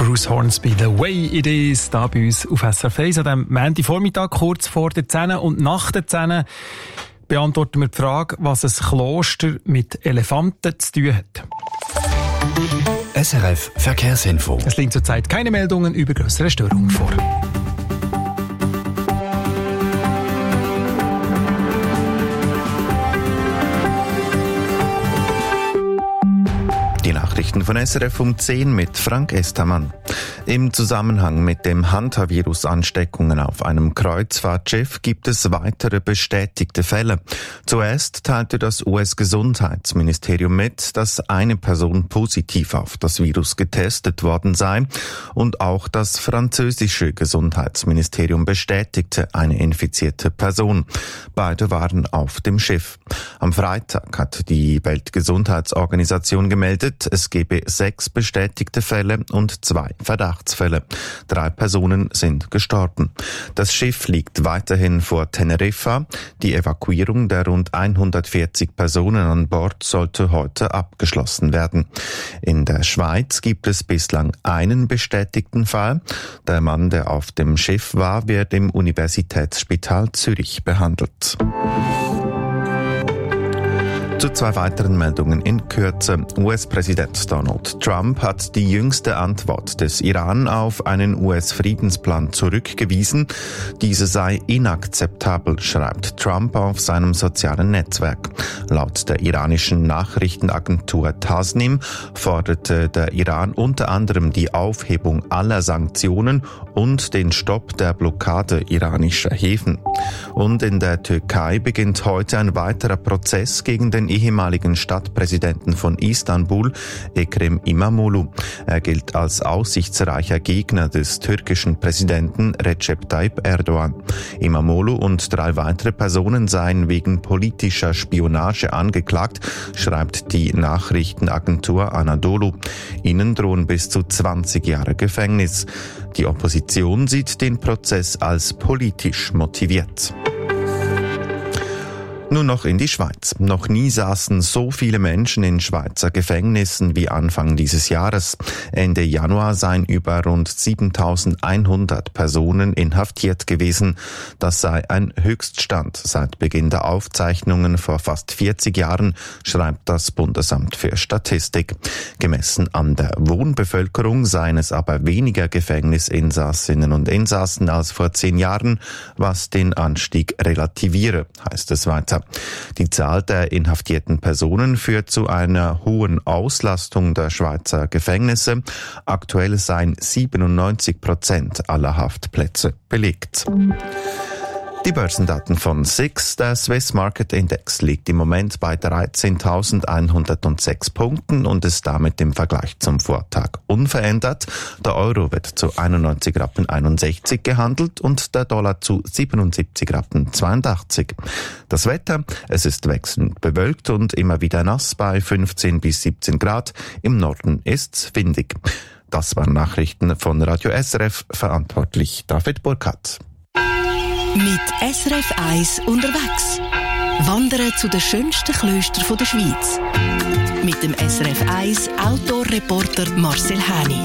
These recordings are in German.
Bruce Hornsby, «The Way It Is», da bei uns auf SRF 1 an diesem Montagvormittag, kurz vor der 10 und nach der 10, beantworten wir die Frage, was ein Kloster mit Elefanten zu tun hat. SRF Verkehrsinfo. Es liegen zurzeit keine Meldungen über grössere Störungen vor. Die Nachrichten von SRF um 10 mit Frank Estermann. Im Zusammenhang mit dem Hantavirus-Ansteckungen auf einem Kreuzfahrtschiff gibt es weitere bestätigte Fälle. Zuerst teilte das US-Gesundheitsministerium mit, dass eine Person positiv auf das Virus getestet worden sei, und auch das französische Gesundheitsministerium bestätigte eine infizierte Person. Beide waren auf dem Schiff. Am Freitag hat die Weltgesundheitsorganisation gemeldet, es gebe 6 bestätigte Fälle und 2 Verdachtsfälle. 3 Personen sind gestorben. Das Schiff liegt weiterhin vor Teneriffa. Die Evakuierung der rund 140 Personen an Bord sollte heute abgeschlossen werden. In der Schweiz gibt es bislang einen bestätigten Fall. Der Mann, der auf dem Schiff war, wird im Universitätsspital Zürich behandelt. Zu 2 weiteren Meldungen in Kürze. US-Präsident Donald Trump hat die jüngste Antwort des Iran auf einen US-Friedensplan zurückgewiesen. Diese sei inakzeptabel, schreibt Trump auf seinem sozialen Netzwerk. Laut der iranischen Nachrichtenagentur Tasnim forderte der Iran unter anderem die Aufhebung aller Sanktionen und den Stopp der Blockade iranischer Häfen. Und in der Türkei beginnt heute ein weiterer Prozess gegen den ehemaligen Stadtpräsidenten von Istanbul, Ekrem İmamoğlu. Er gilt als aussichtsreicher Gegner des türkischen Präsidenten Recep Tayyip Erdogan. İmamoğlu und 3 weitere Personen seien wegen politischer Spionage angeklagt, schreibt die Nachrichtenagentur Anadolu. Ihnen drohen bis zu 20 Jahre Gefängnis. Die Opposition sieht den Prozess als politisch motiviert. Nun noch in die Schweiz. Noch nie saßen so viele Menschen in Schweizer Gefängnissen wie Anfang dieses Jahres. Ende Januar seien über rund 7.100 Personen inhaftiert gewesen. Das sei ein Höchststand seit Beginn der Aufzeichnungen vor fast 40 Jahren, schreibt das Bundesamt für Statistik. Gemessen an der Wohnbevölkerung seien es aber weniger Gefängnisinsassinnen und Insassen als vor 10 Jahren, was den Anstieg relativiere, heißt es weiter. Die Zahl der inhaftierten Personen führt zu einer hohen Auslastung der Schweizer Gefängnisse. Aktuell seien 97% aller Haftplätze belegt. Die Börsendaten von SIX. Der Swiss Market Index liegt im Moment bei 13.106 Punkten und ist damit im Vergleich zum Vortag unverändert. Der Euro wird zu 91,61 Rappen gehandelt und der Dollar zu 77,82 Rappen. Das Wetter, es ist wechselnd bewölkt und immer wieder nass bei 15 bis 17 Grad. Im Norden ist's windig. Das waren Nachrichten von Radio SRF, verantwortlich David Burkhardt. Mit SRF 1 unterwegs. Wandern zu den schönsten Klöstern der Schweiz. Mit dem SRF 1 Outdoor-Reporter Marcel Häni.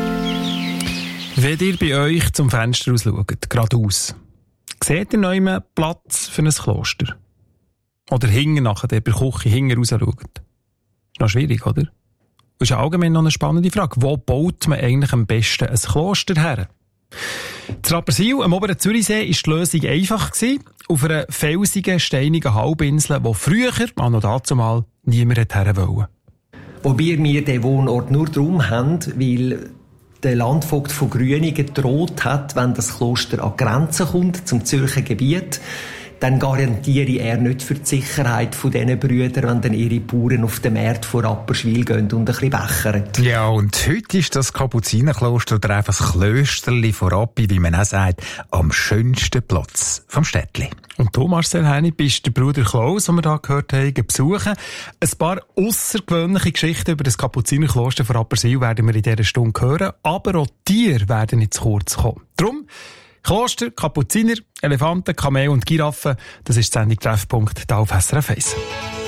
Wenn ihr bei euch zum Fenster aus schaut, geradeaus, seht ihr noch einen Platz für ein Kloster? Oder hinten nachher, der bei der Küche hinten raus schaut? Ist noch schwierig, oder? Das ist allgemein noch eine spannende Frage. Wo baut man eigentlich am besten ein Kloster her? In Rapperswil, am oberen Zürichsee, war die Lösung einfach gewesen. Auf einer felsigen, steinigen Halbinsel, wo früher, noch dazumal, niemand her wollte. Wobei wir den Wohnort nur darum haben, weil der Landvogt von Grüningen gedroht hat, wenn das Kloster an die Grenze kommt, zum Zürcher Gebiet, dann garantiere er nicht für die Sicherheit von diesen Brüdern, wenn dann ihre Bauern auf den Markt von Rapperswil gehen und ein bisschen bechern. Ja, und heute ist das Kapuzinerkloster oder einfach das Klösterli von Rappi, wie man auch sagt, am schönsten Platz vom Städtli. Und du, Marcel Häni, bist der Bruder Klaus, den wir hier gehört haben, besuchen. Ein paar aussergewöhnliche Geschichten über das Kapuzinerkloster von Rapperswil werden wir in dieser Stunde hören, aber auch Tiere werden nicht zu kurz kommen. Darum Kloster, Kapuziner, Elefanten, Kamel und Giraffen, das ist die Sendung Treffpunkt hier auf SRF 1.